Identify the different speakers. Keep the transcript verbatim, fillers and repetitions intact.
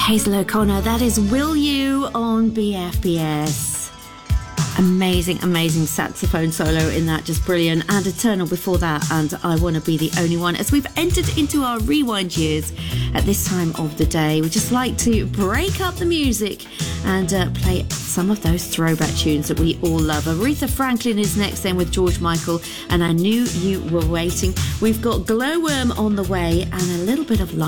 Speaker 1: Hazel O'Connor, that is Will You on B F B S. Amazing, amazing saxophone solo in that, just brilliant. And Eternal before that, and I Want to Be the Only One. As we've entered into our rewind years at this time of the day, we just like to break up the music and uh, play some of those throwback tunes that we all love. Aretha Franklin is next then with George Michael, and I Knew You Were Waiting. We've got Glowworm on the way and a little bit of light.